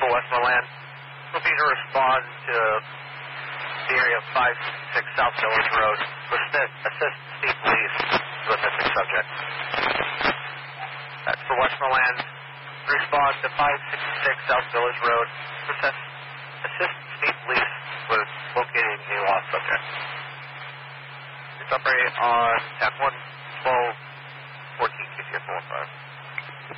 Westmoreland. Hoping to respond to the area of 566 South Village Road. Assist State Police with a missing subject. That's for Westmoreland. Respond to 566 South Village Road. Assist State Police with locating a lost subject. It's operating on TAC 1, 12, 14, KCS 15.